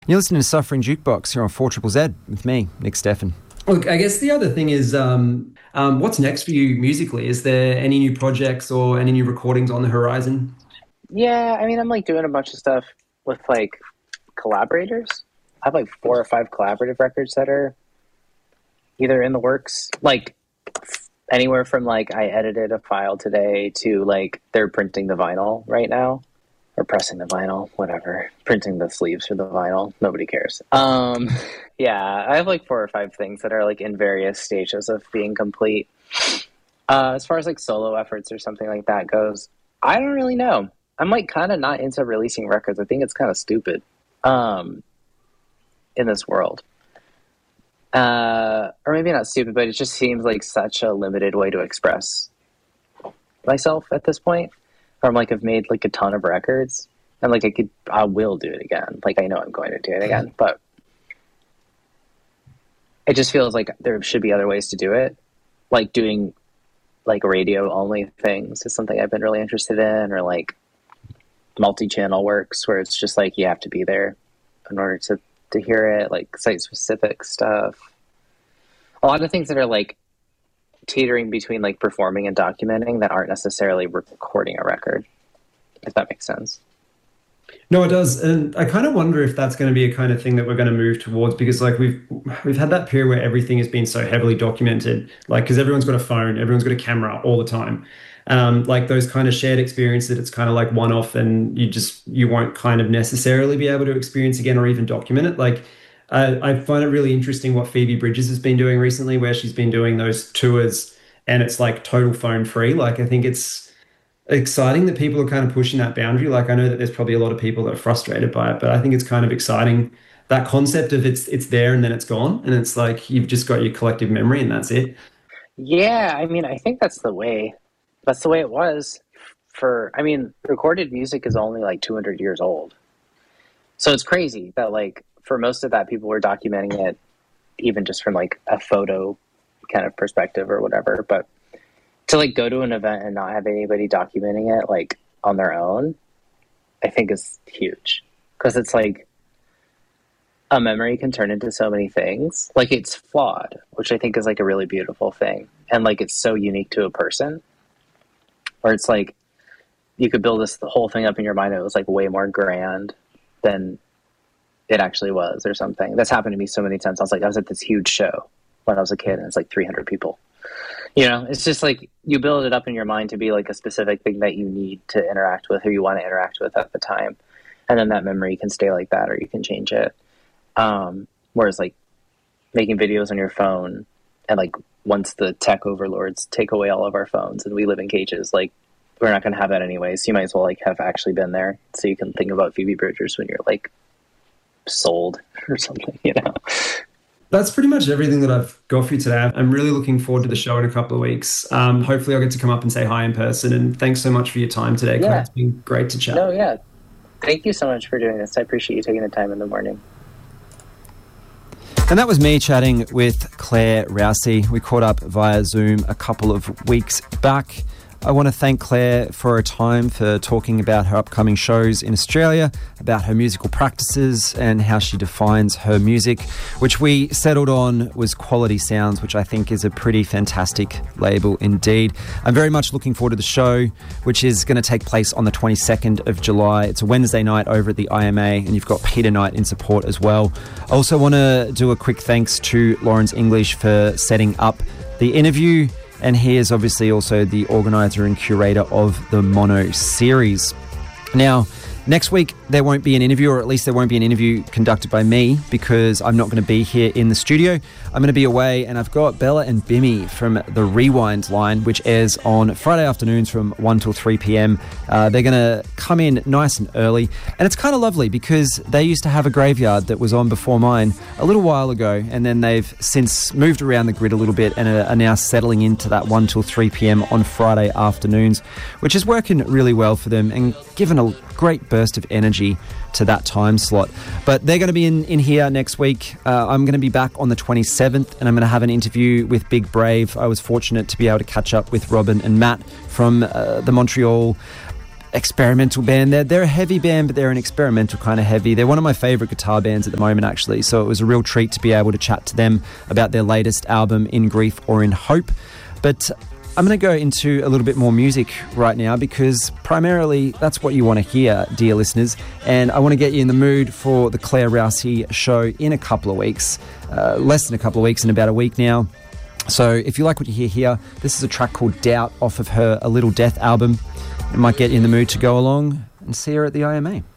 You're listening to Suffering Jukebox here on 4ZZZ with me, Nick Steffen. Look, I guess the other thing is, what's next for you musically? Is there any new projects or any new recordings on the horizon? Yeah, I mean, I'm like doing a bunch of stuff with like collaborators. I have like 4 or 5 collaborative records that are either in the works, like anywhere from like I edited a file today to like they're printing the vinyl right now. Or pressing the vinyl, whatever. Printing the sleeves for the vinyl. Nobody cares. Yeah, I have like 4 or 5 things that are like in various stages of being complete. As far as like solo efforts or something like that goes, I don't really know. I'm like kind of not into releasing records. I think it's kind of stupid in this world. Or maybe not stupid, but it just seems like such a limited way to express myself at this point. Or like I've made like a ton of records and like I will do it again. Like I know I'm going to do it again, but it just feels like there should be other ways to do it. Like doing like radio only things is something I've been really interested in, or like multi-channel works where it's just like you have to be there in order to hear it, like site specific stuff. A lot of things that are like teetering between like performing and documenting that aren't necessarily recording a record, if that makes sense. No, it does. And I kind of wonder if that's going to be a kind of thing that we're going to move towards, because like we've had that period where everything has been so heavily documented, like because everyone's got a phone, everyone's got a camera all the time. Like those kind of shared experiences, it's kind of like one-off and you won't kind of necessarily be able to experience again or even document it. Like I find it really interesting what Phoebe Bridgers has been doing recently, where she's been doing those tours and it's like total phone free. Like I think it's exciting that people are kind of pushing that boundary. Like I know that there's probably a lot of people that are frustrated by it, but I think it's kind of exciting, that concept of it's there and then it's gone, and it's like you've just got your collective memory and that's it. Yeah, I mean, I think that's the way it was recorded music is only like 200 years old. So it's crazy that like for most of that, people were documenting it even just from like a photo kind of perspective or whatever. But to like go to an event and not have anybody documenting it like on their own, I think is huge, because it's like a memory can turn into so many things. Like it's flawed, which I think is like a really beautiful thing. And like it's so unique to a person, or it's like you could build the whole thing up in your mind. It was like way more grand than it actually was, or something. That's happened to me so many times. I was at this huge show when I was a kid and it's like 300 people. You know, it's just like you build it up in your mind to be like a specific thing that you need to interact with or you want to interact with at the time. And then that memory can stay like that, or you can change it. Whereas like making videos on your phone, and like once the tech overlords take away all of our phones and we live in cages, like we're not going to have that anyways. So you might as well like have actually been there, so you can think about Phoebe Bridgers when you're like sold or something, you know. That's pretty much everything that I've got for you today. I'm really looking forward to the show in a couple of weeks. Hopefully I'll get to come up and say hi in person, and thanks so much for your time today, Claire. Yeah. It's been great to chat. No, yeah. Thank you so much for doing this. I appreciate you taking the time in the morning. And that was me chatting with Claire Rousey. We caught up via Zoom a couple of weeks back. I want to thank Claire for her time, for talking about her upcoming shows in Australia, about her musical practices and how she defines her music, which we settled on was Quality Sounds, which I think is a pretty fantastic label indeed. I'm very much looking forward to the show, which is going to take place on the 22nd of July. It's a Wednesday night over at the IMA, and you've got Peter Knight in support as well. I also want to do a quick thanks to Lawrence English for setting up the interview. And he is obviously also the organiser and curator of the Mono series. Now, next week there won't be an interview, or at least there won't be an interview conducted by me, because I'm not going to be here in the studio. I'm going to be away, and I've got Bella and Bimmy from the Rewind line, which airs on Friday afternoons from 1 till 3 p.m. They're going to come in nice and early, and it's kind of lovely because they used to have a graveyard that was on before mine a little while ago, and then they've since moved around the grid a little bit and are now settling into that 1 till 3 p.m. on Friday afternoons, which is working really well for them and given a great burst of energy to that time slot. But they're going to be in here next week. I'm going to be back on the 27th, and I'm going to have an interview with Big Brave. I was fortunate to be able to catch up with Robin and Matt from the Montreal experimental band. They're a heavy band, but they're an experimental kind of heavy. They're one of my favourite guitar bands at the moment, actually. So it was a real treat to be able to chat to them about their latest album, In Grief or in Hope. But I'm going to go into a little bit more music right now because primarily that's what you want to hear, dear listeners. And I want to get you in the mood for the Claire Rousay show in a couple of weeks. Less than a couple of weeks, in about a week now. So if you like what you hear here, this is a track called Doubt off of her A Little Death album. It might get you in the mood to go along and see her at the IMA.